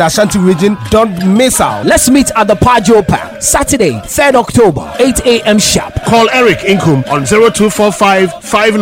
Ashanti region, don't miss out. Let's meet at the Pajo Park, Saturday, 3rd October, 8 a.m. sharp. Call Eric Inkum on 0245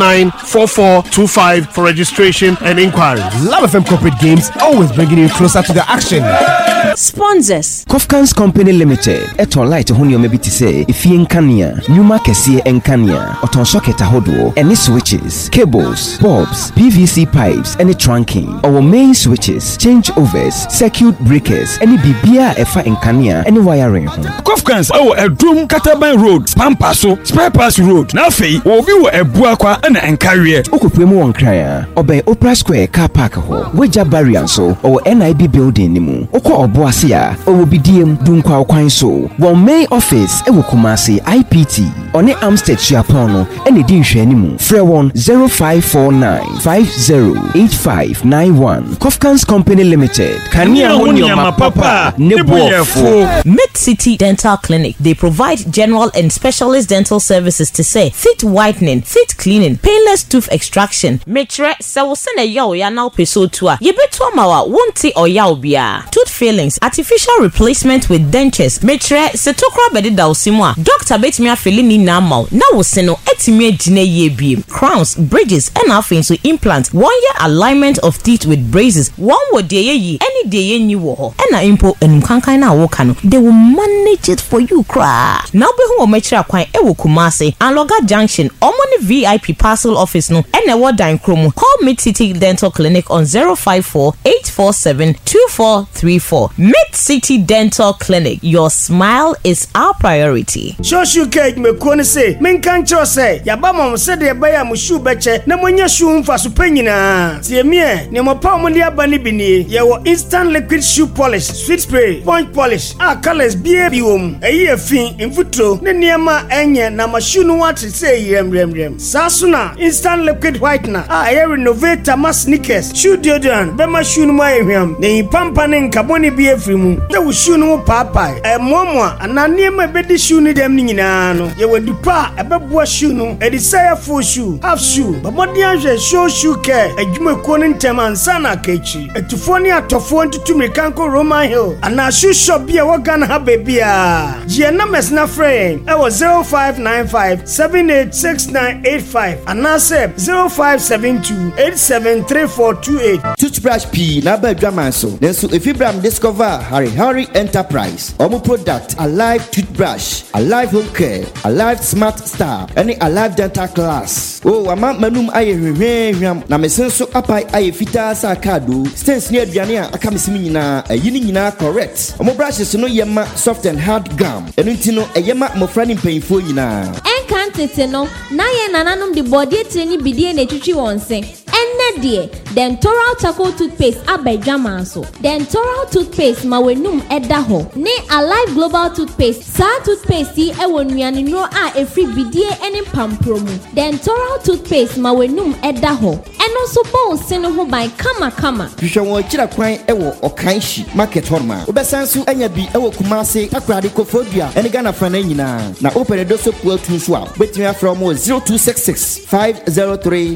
594425 for registration and inquiries. Love FM Corporate Games, always bringing you closer to the action. Sponsors Kofkans Company Limited. Eton light honey maybe to say if you enkania, Numa Kessie enkania, Oton socket ahodo, any switches, cables, bulbs, PVC pipes, any trunking, our main switches, changeovers, circuit breakers, any bibia efa enkania, any wiring. Kofkans our a drum Kataban Road, Spampaso, Spare Pass Road, Nafi, or view a buakwa and encarrier. Okupuemu on cryer, obey Opera Square car park ho, Weja Barrianso, or NIB building nimu, Oko Boasia, or BDM Dunkwa Kwanso, one May office, Ewokumasi IPT, on the Amstead Chiapono, any Dinshe nimu, Frewon 0549 508591, Kofkans Company Limited, Kania Hunyama Papa, Nebuafo. Mid-City Dental Clinic. They provide general and specialist dental services to say teeth whitening, teeth cleaning, painless tooth extraction. Metre se wo se na yaw ya na peso to a ye beto amawa wonti or yaw bia. Tooth fillings, artificial replacement with dentures. Metre se tokra bedi da osimu a doctor betimi afeli ni na amaw na wo se no etimi agine ye biem. Crowns, bridges and afin so implant 1 year alignment of teeth with braces. One wo de ye any de ye ni wo ho. Na impo enumkankan na wo ka no they will manage it for you cra. Now be hu o metre akwan e wo Kumasi and Loga Junction omoni VIP parcel office no ene wo dan kromo. Call Mid-City Dental Clinic on 054 847 2434. Mid-City Dental Clinic, your smile is our priority. Shoshu cake me kone say men kan cho say yaba mom se de baya mu shu beche na monya shu mfa so panyina tie me ne mo pa mo de aba ni bi ni ye wo instant liquid shoe polish, sweet spray, sponge polish a colors bia bi wom eyi afin mfutro ne niema enye na ma shu no wat say rem sasuna instant liquid whitener a ye renovate ma sneakers shoe deodorant be ma shu no ma ehwam ne pampa ne nkaboni bi afrimu na wo shu no papa momo ana niema be di shu ni dem ni nyina no ye wo dupa ebeboa shu no edi say full shoe half shoe but modi anhwe shoe care adwuma ko ne ntem ansa na kachi etufo ni atofo ntutumi kanko Roman Hill ana shoe shop bia wo Ghana ha bebia je na mesna friend e wo 0595 786985 and now say 0572 873428. Toothbrush P na ba dwaman so. Then so if Ibrahim discover Harry Enterprise, omo product Alive toothbrush, Alive home care, Alive smart star, any Alive dental class. Oh, ama manum aye hwehwehwam na mesen so apai aye fita sa kado. Stance ni aduane a aka mesimi nyina ayini nyina correct. Omo brushes no yema soft and hard gum. Enu ntino eyema mofra ni mpanyfo nyina. Enkantete no na ye nananum de body treni bidie na twitwi wonse. Enne de Dentoral charcoal toothpaste abedwaman so. Dentoral toothpaste ma wenum eda ho. Ne Alive Global toothpaste sa toothpaste e wonuane no a efri bidie ene pampromu. Dentoral toothpaste ma wenum eda ho. Eno so bon sene ho ban kama. Hwehwe won kira kwan e wo Okanshi market horma. Obesansu anya bi e wo Kumase takrade kofodua ene Ghana fa na nyina. Na opere do so pu atu so a betimi afra mo 0266 503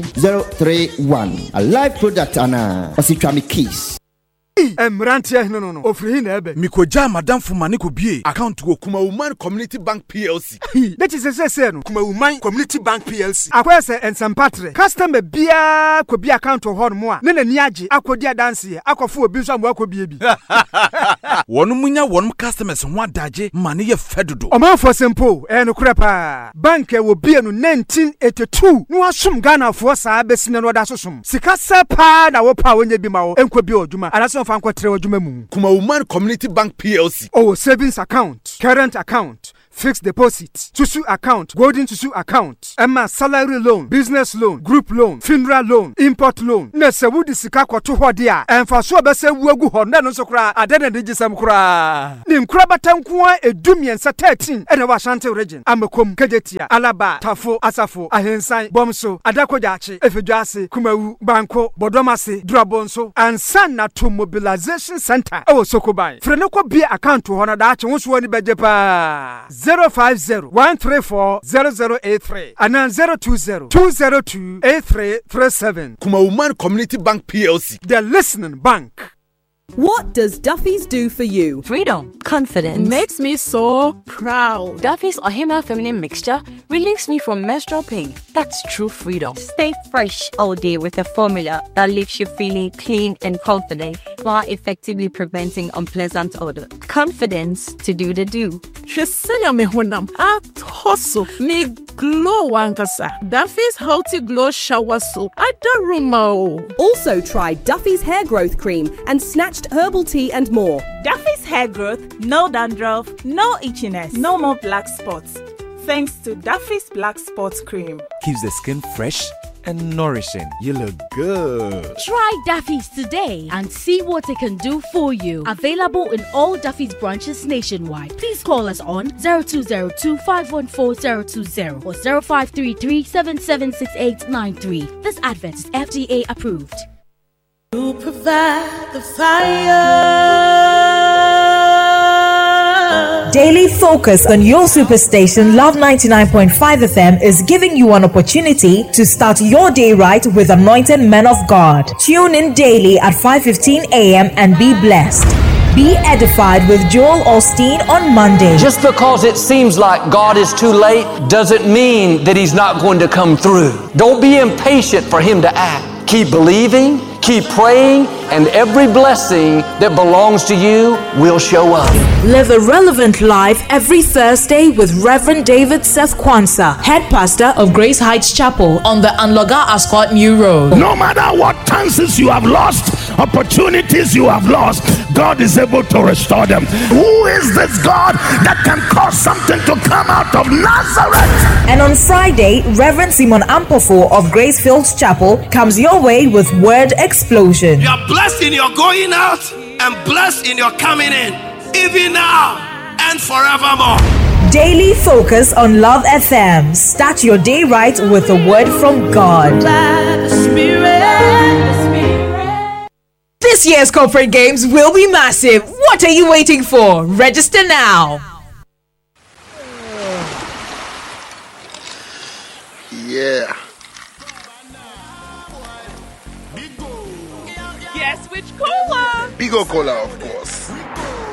031. A live product ana ositwa me keys. Emrantia no ofri na ebe Mikoja madam fumani ko bie account go Kuma Woman Community Bank PLC. That is say no Kuma Woman Community Bank PLC. Akwese ensempatre customer bia ko bia account ho no mo a ne nani age akodi adanse akofo obi nso amwa ko bie bi. Wonu munya wonu customers ho adaje mane ye fedodo. Omanfo simple no krepa bank e wo bie no 1982 no asum Ghana fo saa besine no da sosum sika sepa na wo pa wonya bi ma wo enko bi odwuma anaso fa nkwotre odwuma mu. Kuma Woman Community Bank PLC. Oh, savings account, current account, fixed deposit, Tusu account, golden Tusu account, Emma salary loan, business loan, group loan, funeral loan, import loan. Nese wudi sika kwa tu hodia. Enfa so bese wuegu honda no so kra adene de gisam kra. Ni nkra batankuwa edumiensa 13 ene wa Ashanti region. Amekom Kejetia, Alaba, Tafo, Asafo, Ahensan, Bomso, Adakojachi, Efejuase, Kumawu, Banko, Bodomase, Drabonso, and Sana to Mobilization Center. Oh Sokobai. Frenoko be account to honor that won't wani bejepa. 050-134-0083 and then 020-202-8337. Kuma Woman Community Bank PLC. The listening bank. What does Duffy's do for you? Freedom, confidence. Makes me so proud. Duffy's Ohima Feminine Mixture relieves me from menstrual pain. That's true freedom. Stay fresh all day with a formula that leaves you feeling clean and confident while effectively preventing unpleasant odor. Confidence to do the do. Me glow wankasa. Duffy's Healthy Glow Shower Soap. Also try Duffy's Hair Growth Cream and Snatched Herbal Tea and more. Duffy's Hair Growth, no dandruff, no itchiness, no more black spots. Thanks to Duffy's Black Spots Cream. Keeps the skin fresh and nourishing. You look good. Try Duffy's today and see what it can do for you. Available in all Duffy's branches nationwide. Please call us on 0202-514-020 or 0533-776893. This advert is FDA approved. You provide the fire. Daily focus on your superstation Love 99.5 FM is giving you an opportunity to start your day right with anointed men of God. Tune in daily at 5:15 a.m. and be blessed. Be edified with Joel Osteen on Monday. Just because it seems like God is too late doesn't mean that He's not going to come through. Don't be impatient for Him to act. Keep believing, keep praying, and every blessing that belongs to you will show up. Live a relevant life every Thursday with Reverend David Seth Kwanzaa, head pastor of Grace Heights Chapel on the Anloga Ascot New Road. No matter what chances you have lost, opportunities you have lost, God is able to restore them. Who is this God that can cause something to come out of Nazareth? And on Friday, Reverend Simon Ampofo of Grace Fields Chapel comes your way with Word Explosion. You are blessed in your going out and blessed in your coming in, even now and forevermore. Daily focus on Love FM. Start your day right with a word from God. This year's corporate games will be massive. What are you waiting for? Register now. Yeah. Guess which cola? Bigo Cola, of course.